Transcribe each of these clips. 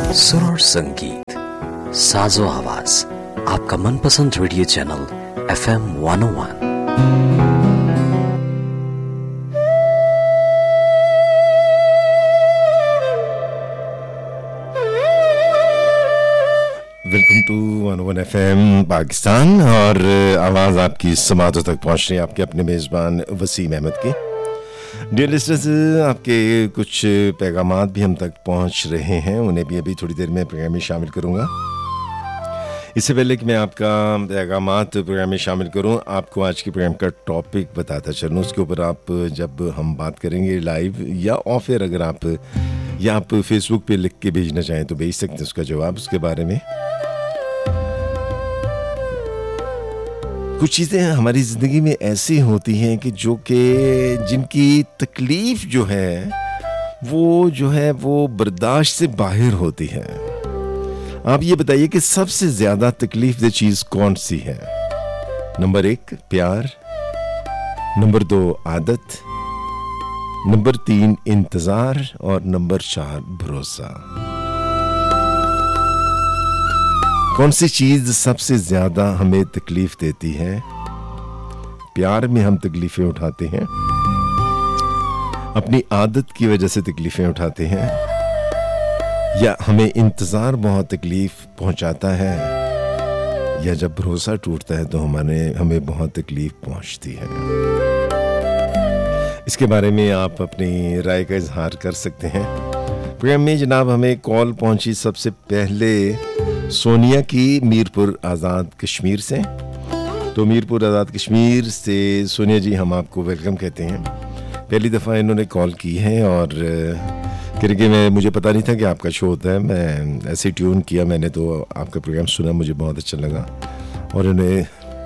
सुर और संगीत, साजो आवाज, आपका मनपसंद radio channel FM 101। Welcome to 101 FM Pakistan. और आवाज़ आपकी समातों तक पहुँच रही है आपके अपने मेज़बान वसीम अहमद की। डियर लिस्टर्स, आपके कुछ पैगामात भी हम तक पहुँच रहे हैं, उन्हें भी अभी थोड़ी देर में प्रोग्राम में शामिल करूँगा। इससे पहले कि मैं आपका पैगामात प्रोग्राम में शामिल करूं, आपको आज के प्रोग्राम का टॉपिक बताता चलूं। उसके ऊपर आप जब हम बात करेंगे लाइव या ऑफ एयर, अगर आप फेसबुक पे लिख के भेजना चाहें तो भेज सकते हैं उसका जवाब। उसके बारे में कुछ चीज़ें हमारी ज़िंदगी में ऐसी होती हैं कि जिनकी तकलीफ़ वो बर्दाश्त से बाहर होती है। आप ये बताइए कि सबसे ज़्यादा तकलीफ़ दे चीज़ कौन सी है? नंबर 1 प्यार, नंबर 2 आदत, नंबर 3 इंतज़ार और नंबर 4 भरोसा। कौन सी चीज़ सबसे ज़्यादा हमें तकलीफ़ देती है? प्यार में हम तकलीफ़ें उठाते हैं, अपनी आदत की वजह से तकलीफ़ें उठाते हैं, या हमें इंतज़ार बहुत तकलीफ़ पहुंचाता है, या जब भरोसा टूटता है तो हमें बहुत तकलीफ़ पहुंचती है। इसके बारे में आप अपनी राय का इजहार कर सकते हैं। प्रोग्राम में जनाब हमें कॉल पहुंची सबसे पहले सोनिया की मीरपुर आज़ाद कश्मीर से। तो मीरपुर आज़ाद कश्मीर से सोनिया जी, हम आपको वेलकम कहते हैं। पहली दफ़ा इन्होंने कॉल की है और क्योंकि मुझे पता नहीं था कि आपका शो होता है, मैं ऐसे ट्यून किया मैंने, तो आपका प्रोग्राम सुना, मुझे बहुत अच्छा लगा। और इन्हें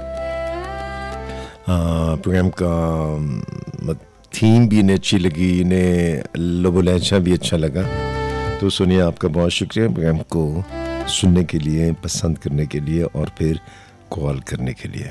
प्रोग्राम का थीम भी इन्हें अच्छी लगी, इन्हें लबो लहजा भी अच्छा लगा। तो सोनिया, आपका बहुत शुक्रिया प्रोग्राम को सुनने के लिए, पसंद करने के लिए और फिर कॉल करने के लिए।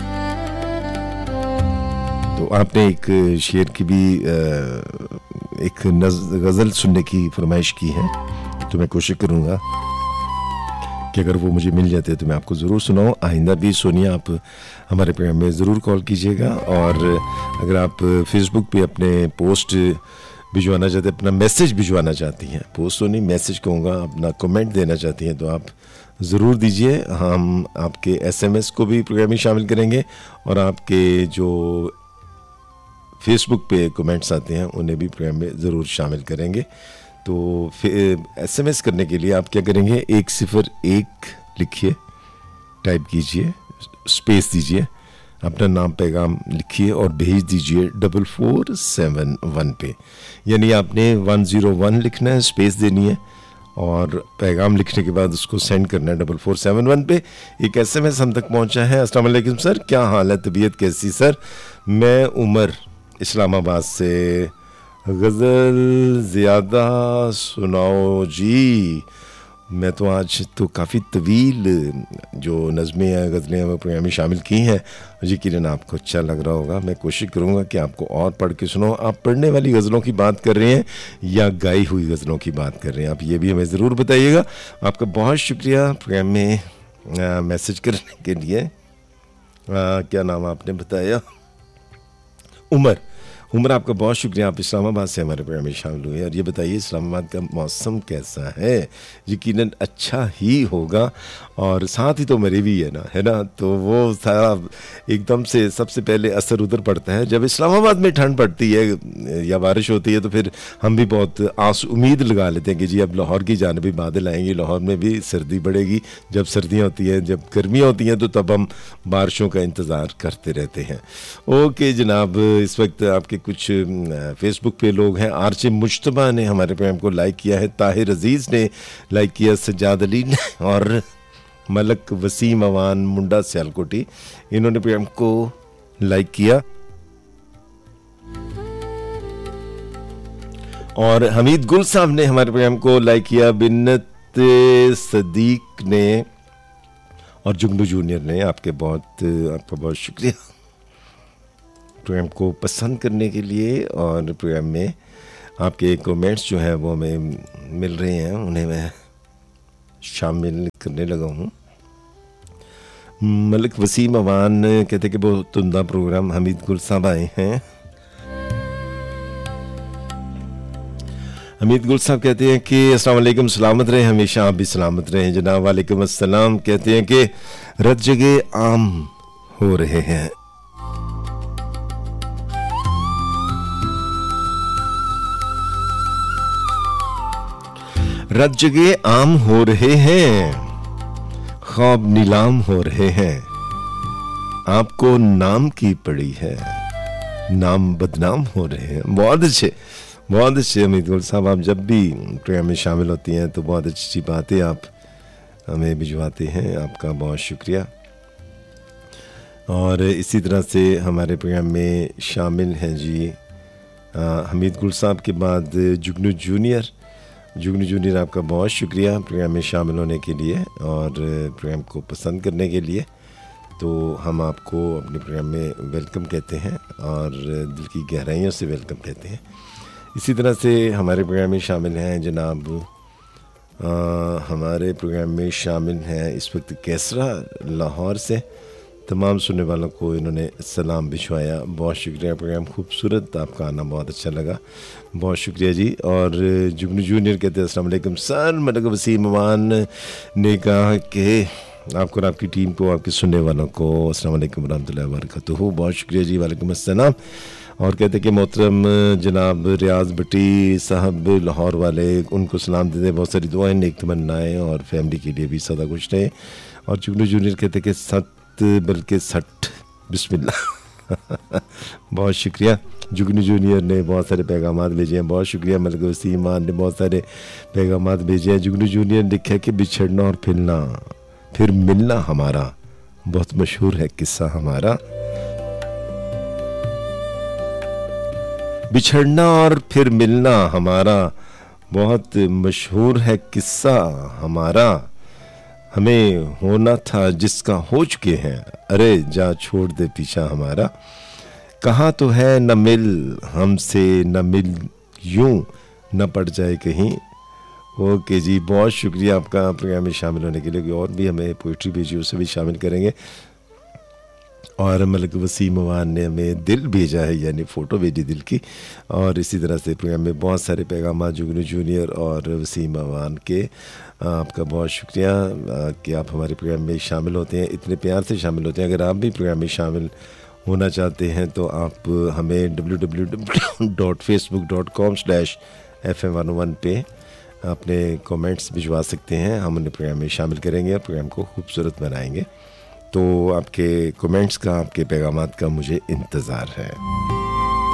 तो आपने एक शेर की भी एक गज़ल सुनने की फरमाइश की है, तो मैं कोशिश करूँगा कि अगर वो मुझे मिल जाते हैं तो मैं आपको ज़रूर सुनाऊँ। आइंदा भी सोनिया आप हमारे प्रोग्राम में ज़रूर कॉल कीजिएगा। और अगर आप फेसबुक पे अपने पोस्ट भिजवाना चाहते हैं, अपना मैसेज भिजवाना चाहती हैं, पोस्ट तो नहीं मैसेज कहूँगा, अपना कमेंट देना चाहती हैं, तो आप ज़रूर दीजिए। हम आपके SMS को भी प्रोग्राम में शामिल करेंगे और आपके जो फेसबुक पे कमेंट्स आते हैं उन्हें भी प्रोग्राम में ज़रूर शामिल करेंगे। तो फिर SMS करने के लिए आप क्या करेंगे, 101 लिखिए, टाइप कीजिए, स्पेस दीजिए, अपना नाम पैगाम लिखिए और भेज दीजिए 4471 पे। यानी आपने 101 लिखना है, स्पेस देनी है और पैगाम लिखने के बाद उसको सेंड करना है 4471 पे। एक SMS हम तक पहुंचा है। अस्सलाम वालेकुम सर, क्या हाल है, तबीयत कैसी? सर मैं उमर इस्लामाबाद से, गज़ल ज़्यादा सुनाओ जी। मैं तो आज तो काफ़ी तवील जो नज़में हैं, गज़लें हैं, वो प्रोग्राम में शामिल की हैं। यकीनन आपको अच्छा लग रहा होगा। मैं कोशिश करूँगा कि आपको और पढ़ के सुनाओ। आप पढ़ने वाली गज़लों की बात कर रहे हैं या गाई हुई गज़लों की बात कर रहे हैं, आप ये भी हमें ज़रूर बताइएगा। आपका बहुत शुक्रिया प्रोग्राम में मैसेज करने के लिए। क्या नाम आपने बताया? उमर, आपका बहुत शुक्रिया, आप इस्लामाबाद से हमारे प्रोग्राम में शामिल हुए। और ये बताइए इस्लामाबाद का मौसम कैसा है? यकीनन अच्छा ही होगा। और साथ ही तो मेरे भी है ना, तो वो सारा एकदम से सबसे पहले असर उधर पड़ता है जब इस्लामाबाद में ठंड पड़ती है या बारिश होती है, तो फिर हम भी बहुत उम्मीद लगा लेते हैं कि जी अब लाहौर की जानिब भी बादल आएंगे, लाहौर में भी सर्दी बढ़ेगी। जब सर्दियाँ होती हैं, जब गर्मियाँ होती हैं, तो तब हम बारिशों का इंतज़ार करते रहते हैं। ओके जनाब, इस वक्त आपके कुछ फेसबुक पे लोग हैं। आरचे मुश्तबा ने हमारे प्रोग्राम को लाइक किया है, ताहिर अजीज़ ने लाइक किया, सज्जाद अली ने, और मलक वसीम अवान मुंडा सियालकोटी, इन्होंने प्रोग्राम को लाइक किया। और हमीद गुल साहब ने हमारे प्रोग्राम को लाइक किया, बिन्नत सदीक ने और जुगनू जूनियर ने। आपका बहुत शुक्रिया प्रोग्राम को पसंद करने के लिए। और प्रोग्राम में आपके कमेंट्स जो हैं वो हमें मिल रहे हैं, उन्हें मैं शामिल करने लगा हूँ। मलिक वसीम अवान कहते कि बहुत उम्दा प्रोग्राम। हमीद गुल साहब आए हैं। हमीद गुल साहब कहते हैं कि अस्सलाम वालेकुम, सलामत रहें, हमेशा आप भी सलामत रहें जनाब। वालेकुम अस्सलाम। कहते हैं कि रत जगह आम हो रहे हैं। रत जगह आम हो रहे हैं, ख्वाब नीलाम हो रहे हैं। आपको नाम की पड़ी है, नाम बदनाम हो रहे हैं। बहुत अच्छे, बहुत अच्छे हमीद गुल साहब। आप जब भी प्रोग्राम में शामिल होती हैं तो बहुत अच्छी बातें आप हमें भिजवाते हैं, आपका बहुत शुक्रिया। और इसी तरह से हमारे प्रोग्राम में शामिल हैं जी हमीद गुल साहब के बाद जुगनू जूनियर। जुगनू जूनियर, आपका बहुत शुक्रिया प्रोग्राम में शामिल होने के लिए और प्रोग्राम को पसंद करने के लिए। तो हम आपको अपने प्रोग्राम में वेलकम कहते हैं और दिल की गहराइयों से वेलकम कहते हैं। इसी तरह से हमारे प्रोग्राम में शामिल हैं जनाब हमारे प्रोग्राम में शामिल हैं इस वक्त कैसरा लाहौर से। तमाम सुनने वालों को इन्होंने सलाम भिजवाया, बहुत शुक्रिया। प्रोग्राम खूबसूरत, आपका आना बहुत अच्छा लगा, बहुत शुक्रिया जी। और जुगनू जूनियर कहते हैं अस्सलाम वालेकुम सर। मलिक वसीम अवान ने कहा कि आपको और आपकी टीम को, आपके सुनने वालों को अस्सलाम वालेकुम रहमतुल्लाहि व बरकातुहू, बहुत शुक्रिया जी। वालेकुम अस्सलाम। और कहते कि मोहतरम जनाब रियाज भट्टी साहब लाहौर वाले, उनको सलाम देते, बहुत सारी दुआएं, नेक तमन्नाएं और फैमिली के लिए भी सदा खुश रहे। और जुगनू जूनियर कहते कि 7 बल्कि 60 बिस्मिल्लाह बहुत शुक्रिया। जुगनू जूनियर ने बहुत सारे पैगाम भेजे हैं, बहुत शुक्रिया। मलिक वसीम ने बहुत सारे पैगाम भेजे हैं। जुगनू जूनियर ने लिखा कि बिछड़ना और फिर मिलना हमारा बहुत मशहूर है किस्सा हमारा। बिछड़ना और फिर मिलना हमारा बहुत मशहूर है किस्सा हमारा। हमें होना था जिसका हो चुके हैं, अरे जा छोड़ दे पीछा हमारा। कहाँ तो है न मिल हमसे, न मिल यूं न पड़ जाए कहीं। ओके जी, बहुत शुक्रिया आपका प्रोग्राम में शामिल होने के लिए। और भी हमें पोइट्री भेजी, उसे भी शामिल करेंगे। और मलिक वसीम अवान ने हमें दिल भेजा है, यानी फ़ोटो भेजी दिल की। और इसी तरह से प्रोग्राम में बहुत सारे पैगाम जुगनू जूनियर और वसीम अवान के, आपका बहुत शुक्रिया कि आप हमारे प्रोग्राम में शामिल होते हैं, इतने प्यार से शामिल होते हैं। अगर आप भी प्रोग्राम में शामिल होना चाहते हैं तो आप हमें www.facebook.com/FM101 पे अपने कमेंट्स भिजवा सकते हैं। हम उन्हें प्रोग्राम में शामिल करेंगे और प्रोग्राम को खूबसूरत बनाएंगे। तो आपके कमेंट्स का, आपके पैगामात का मुझे इंतज़ार है।